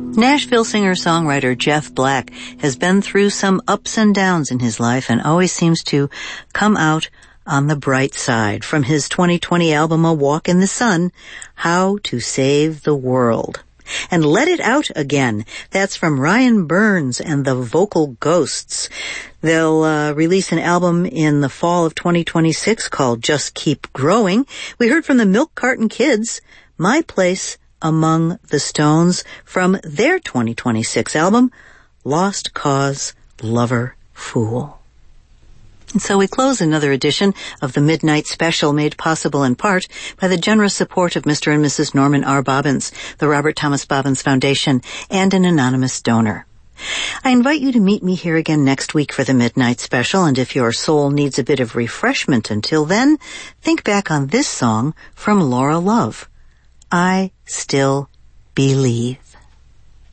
Nashville singer-songwriter Jeff Black has been through some ups and downs in his life and always seems to come out on the bright side. From his 2020 album A Walk in the Sun, How to Save the World. And Let It Out Again. That's from Ryan Burns and the Vocal Ghosts. They'll release an album in the fall of 2026 called Just Keep Growing. We heard from the Milk Carton Kids, My Place Among the Stones, from their 2026 album, Lost Cause, Lover, Fool. And so we close another edition of the Midnight Special, made possible in part by the generous support of Mr. and Mrs. Norman R. Bobbins, the Robert Thomas Bobbins Foundation, and an anonymous donor. I invite you to meet me here again next week for the Midnight Special, and if your soul needs a bit of refreshment until then, think back on this song from Laura Love, I Still Believe.